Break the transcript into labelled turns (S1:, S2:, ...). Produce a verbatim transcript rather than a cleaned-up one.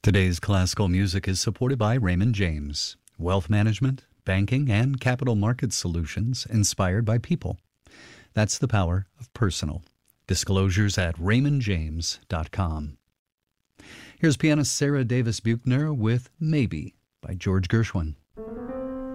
S1: Today's classical music is supported by Raymond James. Wealth management, banking, and capital market solutions inspired by people. That's the power of personal. Disclosures at raymond james dot com. Here's pianist Sarah Davis Buchner with Maybe by George Gershwin.